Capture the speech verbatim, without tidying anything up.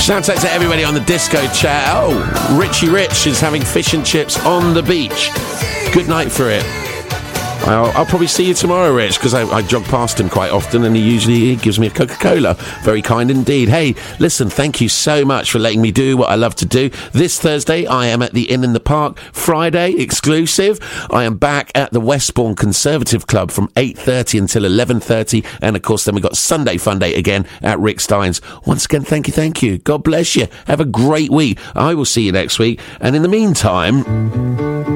Shout out to everybody on the disco chat. Oh, Richie Rich is having fish and chips on the beach. Good night for it. I'll, I'll probably see you tomorrow, Rich, because I, I jog past him quite often and he usually he gives me a Coca-Cola. Very kind indeed. Hey, listen, thank you so much for letting me do what I love to do. This Thursday, I am at the Inn in the Park. Friday, exclusive, I am back at the Westbourne Conservative Club from eight thirty until eleven thirty. And, of course, then we've got Sunday Fun Day again at Rick Stein's. Once again, thank you, thank you. God bless you. Have a great week. I will see you next week. And in the meantime...